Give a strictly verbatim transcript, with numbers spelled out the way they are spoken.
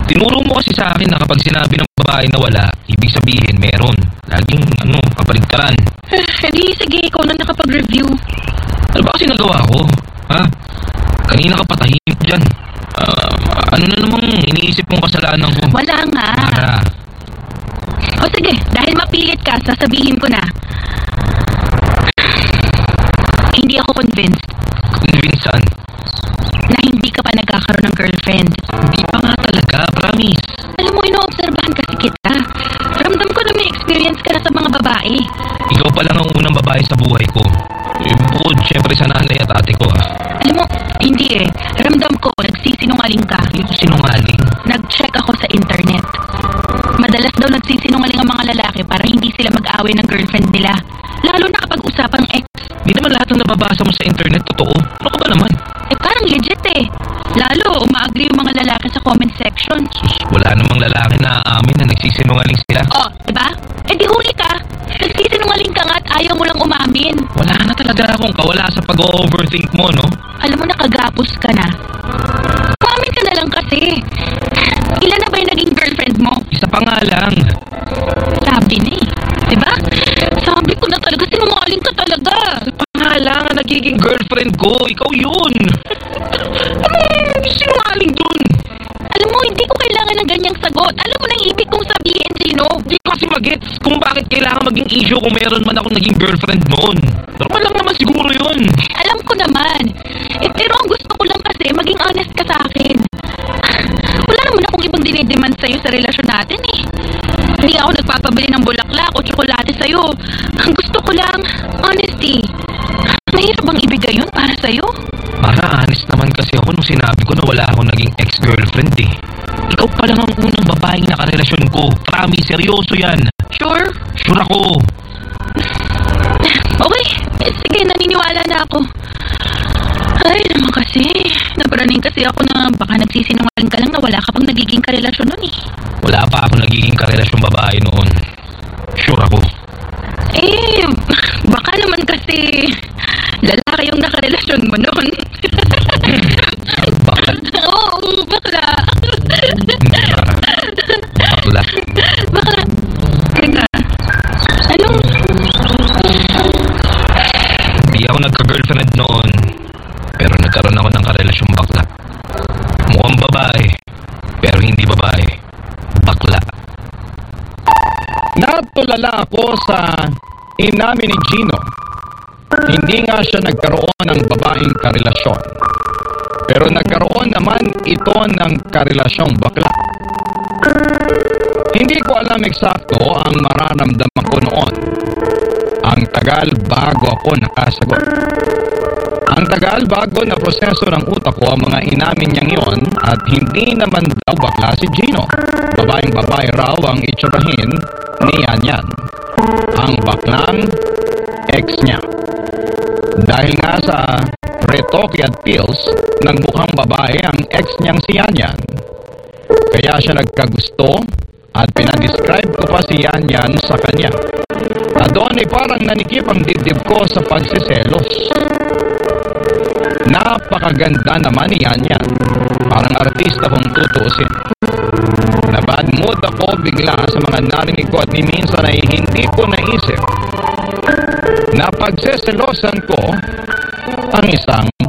Tinuro mo kasi sa akin na kapag sinabi ng babae na wala, ibig sabihin meron. Laging, ano, kapaligtaran. Eh, di sige, ikaw na nakapag-review. Ano ba kasi nagawa ko? Ha? Kanina ka patahimik dyan. Uh, ano na namang iniisip mong kasalanan ko? Wala nga. Mara. O sige, dahil mapilit ka, sasabihin ko na. Hindi ako convinced. Convinced saan? Na hindi ka pa nagkakaroon ng girlfriend. Hindi pa nga talaga, promise. Alam mo, inoobserbahan kasi kita. Ramdam ko na may experience ka na sa mga babae. Ikaw pa lang ang unang babae sa buhay ko. Eh, bukod syempre sa nanay at ate ko ah. Alam mo, hindi eh. Ramdam ko, nagsisinungaling ka. Hindi ko sinungaling. Nag-check ako sa internet. Madalas daw nagsisinungaling ang mga lalaki para hindi sila mag-away ng girlfriend nila. Lalo na kapag usapang ex. Hindi naman lahat ng nababasa mo sa internet totoo. Ano ka ba naman? Eh parang legit eh. Lalo, umaagree yung mga lalaki sa comment section. Sus, wala namang lalaki na aamin na nagsisinungaling sila. Oh, diba? Eh di huli ka. Nagsisinungaling ka nga at ayaw mo lang umamin. Wala na talaga akong kawala sa pag-overthink mo, no? Alam mo, nakagapos ka na. Umamin ka na lang kasi. Ilan na ba yung naging girlfriend mo? Isa pa nga lang. Sabi na eh. Diba? Sabi ko na talaga, sinungaling ka talaga. Isa pa nga lang ang nagiging girlfriend ko. Ikaw yun. Anong sinungaling dun? Alam mo, hindi ko kailangan ng ganyang sagot. Alam mo nang ibig kong sabihin, Gino. Hindi ko kasi magets kung bakit kailangan maging issue kung meron man ako naging girlfriend noon. Normal lang naman siguro yun. Alam ko naman. Eh, pero ang gusto ko lang kasi, maging honest ka sa akin. Wala naman akong ibang dinidemand sa'yo sa relasyon natin eh. Hindi ako nagpapabili ng bulaklak o tsokolate sa'yo. Ang gusto ko lang, honesty. Mahirap bang ibigay yun para sa'yo? Para honest naman kasi ako nung sinabi ko na wala akong naging ex-girlfriend eh. Ikaw pa lang ang unang babaeng nakarelasyon ko. Promise, seryoso yan. Sure? Sure ako. Okay, eh, sige, naniniwala na ako. Ay, naman kasi. Napraning kasi ako na baka nagsisinungaling ka lang na wala ka pang nagiging karelasyon nun eh. Wala pa akong nagiging karelasyon babae noon. Sure ako. Eh, baka naman kasi lalaki yung nakarelasyon mo noon. Bakla. Oo, bakla. Bakla. Bakla. Teka. Anong? Hindi ako nagka-girlfriend noon. Pero nagkaroon ako ng karelasyong bakla. Mukhang babae. Pero hindi babae. Bakla. Natulala ako sa inamin ni Gino. Hindi nga siya nagkaroon ng babaeng karelasyon. Pero nagkaroon naman ito ng karelasyong bakla. Hindi ko alam eksakto ang mararamdaman ko noon. Ang tagal bago ako nakasagot. Ang tagal bago na proseso ng utak ko ang mga inamin niyang yon at hindi naman daw bakla si Gino. Babaeng babae raw ang itsurahin ni Yan Yan. Ang baklang ex niya. Dahil nga sa retoke at pills, nagmukhang babae ang ex niyang si Yan Yan. Kaya siya nagkagusto at pinadescribe ko pa si Yan Yan sa kanya. At doon ay parang nanikip ang dibdib ko sa pagsiselos. Napakaganda naman ni Yan Yan. Parang artista kung tutuusin. Nabad mood ako bigla sa mga narinig ko at ni minsan ay hindi ko naisip na pagseselosan ko ang isang